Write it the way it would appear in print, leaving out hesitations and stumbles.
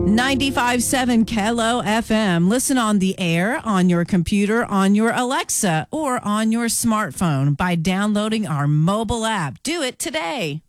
95.7 KELO FM. Listen on the air, on your computer, on your Alexa, or on your smartphone by downloading our mobile app. Do it today.